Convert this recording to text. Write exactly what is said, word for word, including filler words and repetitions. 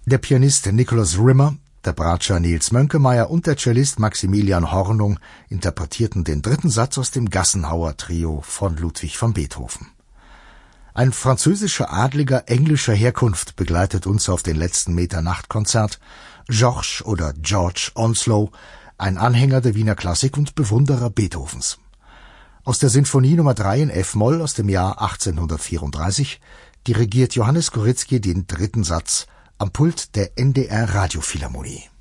Der Pianist Nicholas Rimmer, der Bratscher Nils Mönkemeyer und der Cellist Maximilian Hornung interpretierten den dritten Satz aus dem Gassenhauer-Trio von Ludwig van Beethoven. Ein französischer Adliger englischer Herkunft begleitet uns auf den letzten Meter Nachtkonzert, George oder George Onslow, ein Anhänger der Wiener Klassik und Bewunderer Beethovens. Aus der Sinfonie Nummer drei in F-Moll aus dem Jahr achtzehnhundertvierunddreißig dirigiert Johannes Koryzki den dritten Satz am Pult der N D R Radiophilharmonie.